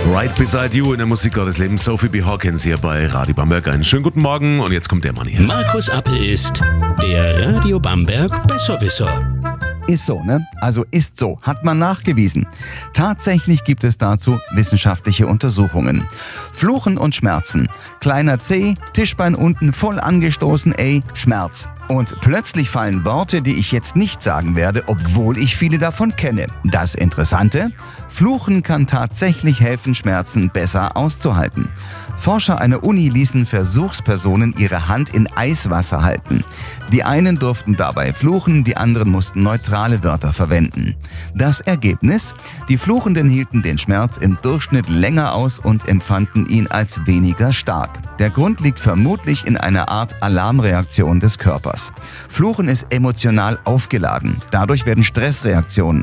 Right Beside You in der Musiker des Lebens. Sophie B. Hawkins hier bei Radio Bamberg. Einen schönen guten Morgen und jetzt kommt der Mann hier. Markus Appel ist der Radio Bamberg Besserwisser. Ist so, ne? Also ist so, hat man nachgewiesen. Tatsächlich gibt es dazu wissenschaftliche Untersuchungen. Fluchen und Schmerzen. Kleiner C, Tischbein unten voll angestoßen, ey, Schmerz. Und plötzlich fallen Worte, die ich jetzt nicht sagen werde, obwohl ich viele davon kenne. Das Interessante? Fluchen kann tatsächlich helfen, Schmerzen besser auszuhalten. Forscher einer Uni ließen Versuchspersonen ihre Hand in Eiswasser halten. Die einen durften dabei fluchen, die anderen mussten neutrale Wörter verwenden. Das Ergebnis? Die Fluchenden hielten den Schmerz im Durchschnitt länger aus und empfanden ihn als weniger stark. Der Grund liegt vermutlich in einer Art Alarmreaktion des Körpers. Fluchen ist emotional aufgeladen. Dadurch werden Stressreaktionen